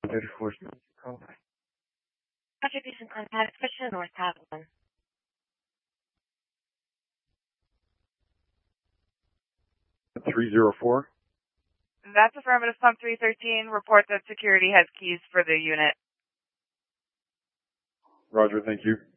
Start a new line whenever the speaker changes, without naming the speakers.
34 call.
Contribution contact, Fisher North Haviland.
304.
That's affirmative, pump 313. Report that security has keys for the unit.
Roger, thank you.